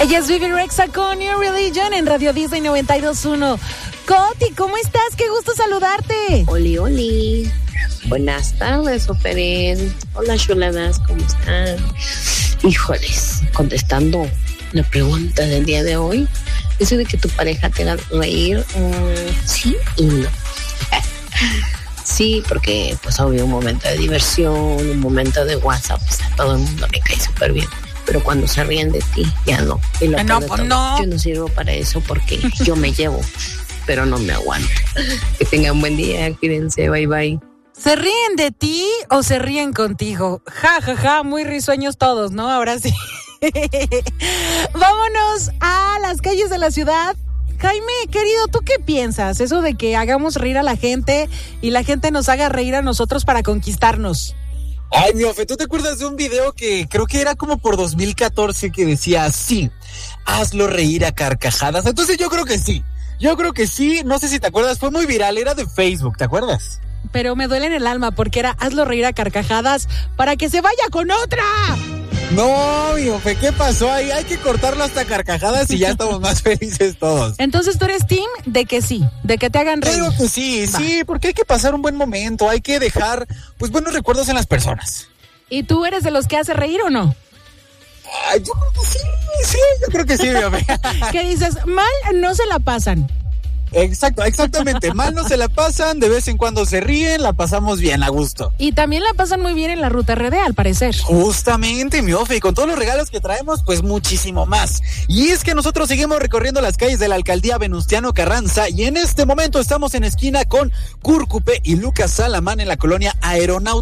Ella es Vivi Rexa con New Religion en Radio Disney 92.1. Coti, ¿cómo estás? Qué gusto saludarte. Oli. Buenas tardes, Oferén. Hola, chuladas, ¿cómo están? Híjoles, contestando la pregunta del día de hoy, eso de que tu pareja te haga reír, sí y no. Sí, porque pues obvio, un momento de diversión, un momento de WhatsApp, pues a todo el mundo le cae súper bien. Pero cuando se ríen de ti, ya no. Y lo No, pues no. Yo no sirvo para eso porque yo me llevo, pero no me aguanto. Que tengan buen día, cuídense, bye bye. ¿Se ríen de ti o se ríen contigo? Ja, muy risueños todos, ¿no? Ahora sí. Vámonos a las calles de la ciudad. Jaime, querido, ¿tú qué piensas? Eso de que hagamos reír a la gente y la gente nos haga reír a nosotros para conquistarnos. Ay, mi Ofe, ¿tú te acuerdas de un video que creo que era como por 2014 que decía así, hazlo reír a carcajadas? Entonces yo creo que sí, no sé si te acuerdas, fue muy viral, era de Facebook, ¿te acuerdas? Pero me duele en el alma porque era hazlo reír a carcajadas para que se vaya con otra. No, mi Ofe, ¿qué pasó ahí? Hay que cortarlo hasta carcajadas y ya estamos más felices todos. Entonces tú eres team de que sí, de que te hagan reír. Creo que sí, porque hay que pasar un buen momento, hay que dejar pues buenos recuerdos en las personas. ¿Y tú eres de los que hace reír o no? Ay, yo creo que sí, yo creo que sí, mi Ofe. ¿Qué dices? Mal no se la pasan. Exactamente, mal no se la pasan, de vez en cuando se ríen, la pasamos bien, a gusto. Y también la pasan muy bien en la Ruta RD, al parecer. Justamente, mi Ofe, y con todos los regalos que traemos, pues muchísimo más. Y es que nosotros seguimos recorriendo las calles de la alcaldía Venustiano Carranza, y en este momento estamos en esquina con Cúrcupe y Lucas Salamán en la colonia Aeronáutica.